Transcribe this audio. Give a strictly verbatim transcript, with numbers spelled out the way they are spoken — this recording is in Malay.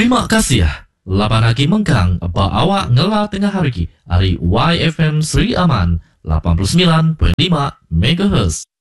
Terima kasih. Lapan lagi mengkang apa awak ngelah tengah hari hari Y F M Sri Aman lapan puluh sembilan perpuluhan lima megahertz.